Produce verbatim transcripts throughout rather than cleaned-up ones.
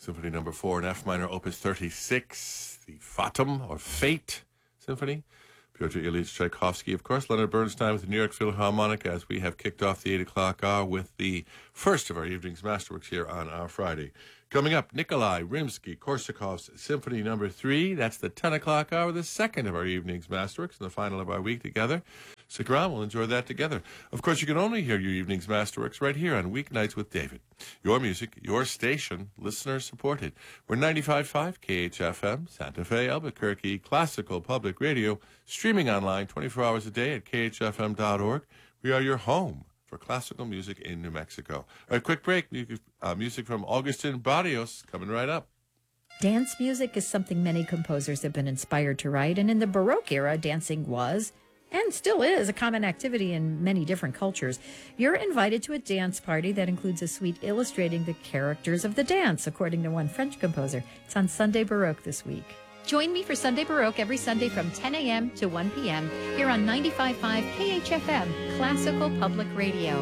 Symphony number four in F minor, opus thirty-six, the Fatum, or Fate Symphony. Pyotr Ilyich Tchaikovsky, of course. Leonard Bernstein with the New York Philharmonic, as we have kicked off the eight o'clock hour with the first of our evening's masterworks here on our Friday. Coming up, Nikolai Rimsky-Korsakov's Symphony number three. That's the ten o'clock hour, the second of our evening's masterworks, and the final of our week together. Stick around, we'll enjoy that together. Of course, you can only hear your evening's masterworks right here on Weeknights with David. Your music, your station, listener supported. We're ninety-five point five K H F M, Santa Fe, Albuquerque, classical public radio, streaming online twenty-four hours a day at K H F M dot org. We are your home for classical music in New Mexico. All right, quick break. Uh, music from Augustin Barrios coming right up. Dance music is something many composers have been inspired to write, and in the Baroque era, dancing was and still is a common activity in many different cultures. You're invited to a dance party that includes a suite illustrating the characters of the dance, according to one French composer. It's on Sunday Baroque this week. Join me for Sunday Baroque every Sunday from ten a.m. to one p.m. here on ninety-five point five K H F M, Classical Public Radio.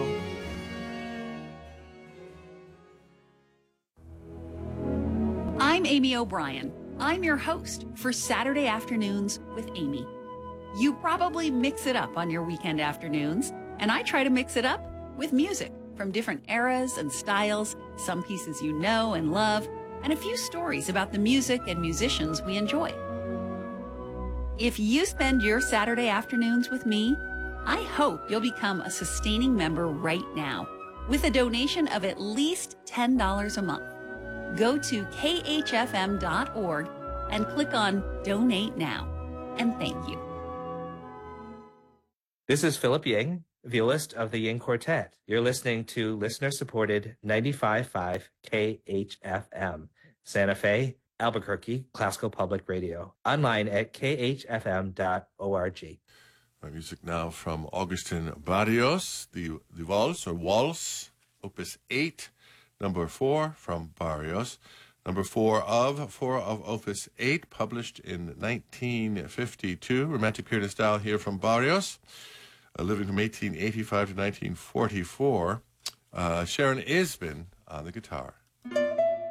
I'm Amy O'Brien. I'm your host for Saturday Afternoons with Amy. You probably mix it up on your weekend afternoons, and I try to mix it up with music from different eras and styles, some pieces you know and love, and a few stories about the music and musicians we enjoy. If you spend your Saturday afternoons with me, I hope you'll become a sustaining member right now with a donation of at least ten dollars a month. Go to K H F M dot org and click on Donate Now. And thank you. This is Philip Ying, violist of the Ying Quartet. You're listening to listener-supported ninety-five point five K H F M, Santa Fe, Albuquerque, Classical Public Radio. Online at K H F M dot org. Our music now from Augustin Barrios, the, the Waltz, or Waltz, opus eight, number four from Barrios. Number four of four of opus eight, published in nineteen fifty-two. Romantic period style here from Barrios. Uh, living from eighteen eighty-five to nineteen forty-four. Uh, Sharon Isbin on the guitar.